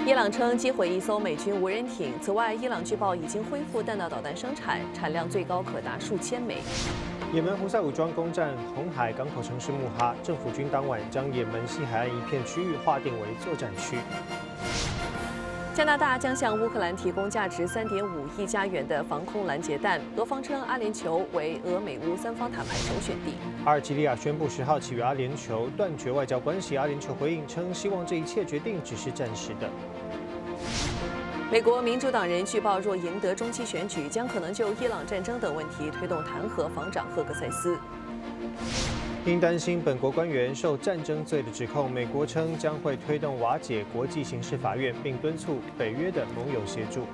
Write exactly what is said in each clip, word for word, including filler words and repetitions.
伊朗称击毁一艘美军无人艇。此外，伊朗据报已经恢复弹道导弹生产，产量最高可达数千枚。 也门胡塞武装攻占红海港口城市穆哈，政府军当晚将也门西海岸一片区域划定为作战区。 加拿大将向乌克兰提供价值三点五亿加元的防空拦截弹，俄方称阿联酋为俄美乌三方谈判首选地。 阿尔及利亚宣布十号起与阿联酋断绝外交关系，阿联酋回应称，希望这一切决定只是暂时的。 美国民主党人据报若赢得中期选举，将可能就伊朗战争等问题推动弹劾防长赫格塞斯。 因担心本国官员受战争罪的指控，美国称将会推动瓦解国际刑事法院，并敦促北约的盟友协助。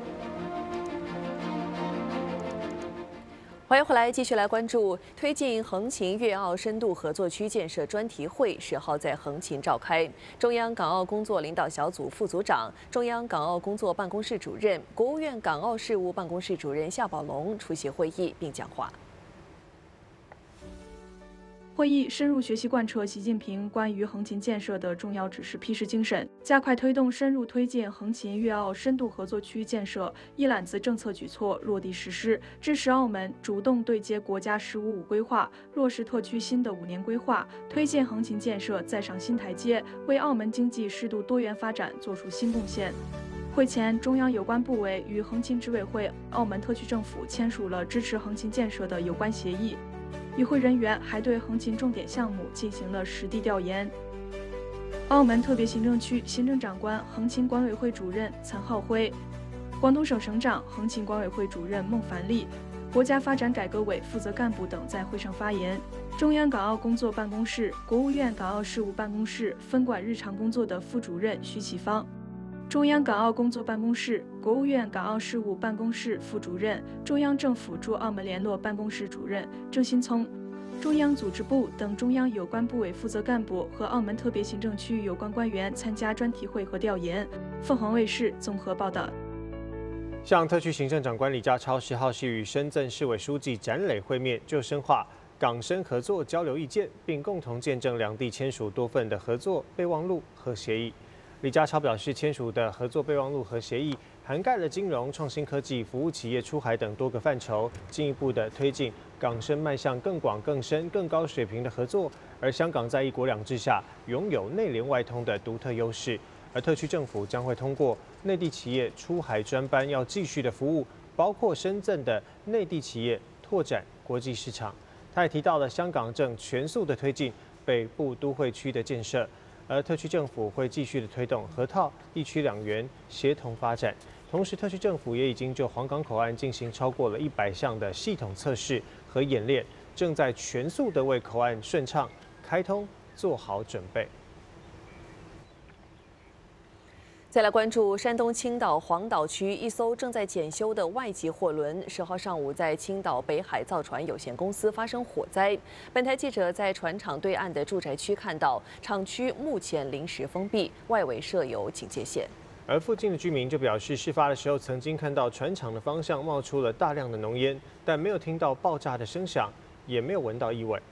欢迎回来，继续来关注推进横琴粤澳深度合作区建设专题会，十号在横琴召开。中央港澳工作领导小组副组长、中央港澳工作办公室主任、国务院港澳事务办公室主任夏宝龙出席会议并讲话。 会议深入学习贯彻习近平关于横琴建设的重要指示批示精神，加快推动深入推进横琴粤澳深度合作区建设一揽子政策举措落地实施，支持澳门主动对接国家“十五五”规划，落实特区新的五年规划，推进横琴建设再上新台阶，为澳门经济适度多元发展作出新贡献。会前，中央有关部委与横琴执委会、澳门特区政府签署了支持横琴建设的有关协议。与会人员还对横琴重点项目进行了实地调研。澳门特别行政区行政长官、横琴管委会主任岑浩辉，广东省省长、横琴管委会主任孟凡利，国家发展改革委负责干部等在会上发言。中央港澳工作办公室、国务院港澳事务办公室分管日常工作的副主任徐启芳，中央港澳工作办公室、国务院港澳事务办公室副主任、中央政府驻澳门联络办公室主任郑新聪，中央组织部等中央有关部委负责干部和澳门特别行政区有关官员参加专题会和调研。凤凰卫视综合报道。 向特区行政长官李家超十号是与深圳市委书记展磊会面，就深化港深合作交流意见，并共同见证两地签署多份的合作备忘录和协议。李家超表示，签署的合作备忘录和协议涵盖了金融、创新科技、服务企业出海等多个范畴，进一步的推进港深迈向更广、更深、更高水平的合作。而香港在一国两制下拥有内联外通的独特优势，而特区政府将会通过内地企业出海专班要继续的服务，包括深圳的内地企业拓展国际市场。他也提到了香港正全速的推进北部都会区的建设。而特区政府会继续的推动河套一区两园协同发展，同时特区政府也已经就黄港口岸进行超过了一百项的系统测试和演练，正在全速的为口岸顺畅开通做好准备。 再来关注山东青岛黄岛区一艘正在检修的外籍货轮，十号上午在青岛北海造船有限公司发生火灾。本台记者在船厂对岸的住宅区看到，厂区目前临时封闭，外围设有警戒线。 而附近的居民就表示，事发的时候曾经看到船厂的方向冒出了大量的浓烟，但没有听到爆炸的声响，也没有闻到异味。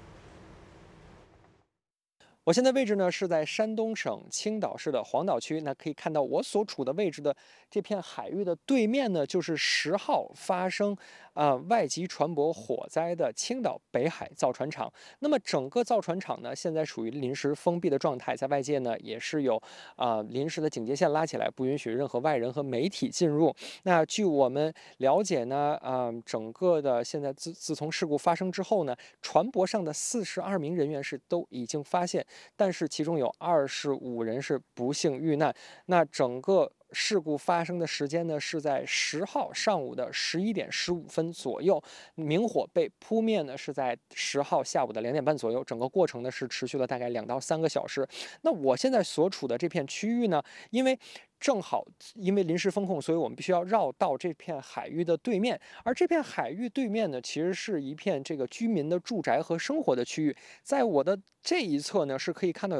我现在位置呢是在山东省青岛市的黄岛区，那可以看到我所处的位置的这片海域的对面呢，就是十号发生啊、呃、外籍船舶火灾的青岛北海造船厂。那么整个造船厂呢，现在属于临时封闭的状态，在外界呢也是有啊、呃、临时的警戒线拉起来，不允许任何外人和媒体进入。那据我们了解呢，啊、呃、整个的现在自自从事故发生之后呢，船舶上的四十二名人员是都已经发现。但是其中有二十五人是不幸遇难。那整个事故发生的时间呢，是在十号上午的十一点十五分左右，明火被扑灭呢是在十号下午的两点半左右，整个过程呢是持续了大概两到三个小时。那我现在所处的这片区域呢，因为正好因为临时封控，所以我们必须要绕到这片海域的对面，而这片海域对面呢，其实是一片这个居民的住宅和生活的区域，在我的这一侧呢，是可以看到。